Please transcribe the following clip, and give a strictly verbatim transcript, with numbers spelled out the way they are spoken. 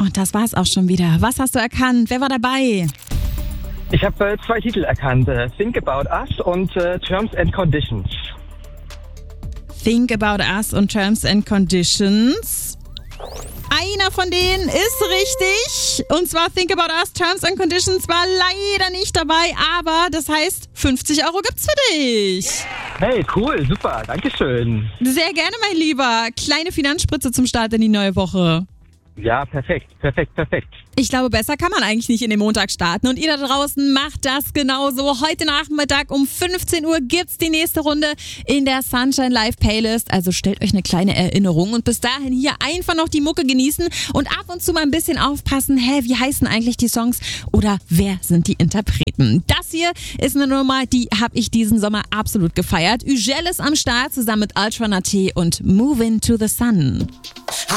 Und das war's auch schon wieder. Was hast du erkannt? Wer war dabei? Ich habe äh, zwei Titel erkannt. Äh, Think About Us und äh, Terms and Conditions. Think About Us und Terms and Conditions. Einer von denen ist richtig. Und zwar Think About Us, Terms and Conditions war leider nicht dabei. Aber das heißt, fünfzig Euro gibt's für dich. Hey, cool, super, dankeschön. Sehr gerne, mein Lieber. Kleine Finanzspritze zum Start in die neue Woche. Ja, perfekt, perfekt, perfekt. Ich glaube, besser kann man eigentlich nicht in den Montag starten. Und ihr da draußen macht das genauso. Heute Nachmittag um fünfzehn Uhr gibt's die nächste Runde in der Sunshine Live Playlist. Also stellt euch eine kleine Erinnerung. Und bis dahin hier einfach noch die Mucke genießen und ab und zu mal ein bisschen aufpassen. Hä, wie heißen eigentlich die Songs? Oder wer sind die Interpreten? Das hier ist eine Nummer, die habe ich diesen Sommer absolut gefeiert. Ugel ist am Start zusammen mit Ultra Naté und Moving to the Sun.